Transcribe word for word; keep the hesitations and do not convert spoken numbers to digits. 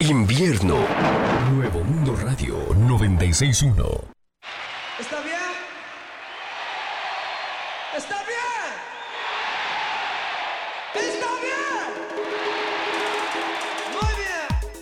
Invierno. Nuevo Mundo Radio noventa y seis punto uno. ¿Está bien? ¿Está bien? ¿Está bien?